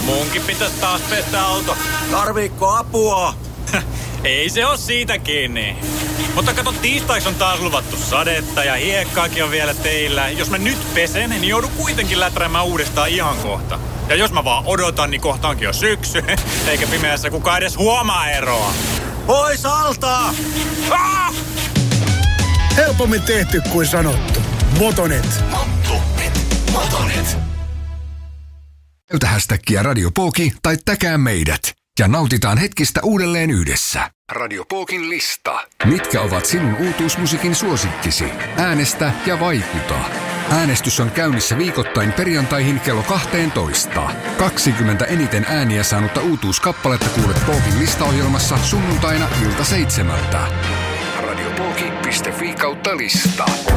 Munkin pitäisi taas pestä auto. Tarviikko apua? Ei se oo siitä kiinni. Mutta kato, tiistaiksi on taas luvattu sadetta ja hiekkaakin on vielä teillä. Jos mä nyt pesen, niin joudun kuitenkin läträämään uudestaan ihan kohta. Ja jos mä vaan odotan, niin kohta onkin jo syksy. Eikä pimeässä kukaan edes huomaa eroa. Pois alta! Ah! Helpommin tehty kuin sanottu. Motonet. Motonet. Käytä hashtagia Radio Pooki tai täkää meidät. Ja nautitaan hetkistä uudelleen yhdessä. Radio Pookin lista. Mitkä ovat sinun uutuusmusiikin suosikkisi? Äänestä ja vaikuta. Äänestys on käynnissä viikoittain perjantaihin kello 12. 20 eniten ääniä saanutta uutuuskappaletta kuulet Pookin listaohjelmassa sunnuntaina ilta 7. Radiopooki.fi/lista.